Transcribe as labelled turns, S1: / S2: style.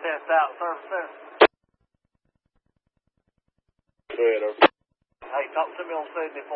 S1: test out, service center.
S2: Go ahead, over.
S1: Hey, talk to me on 74,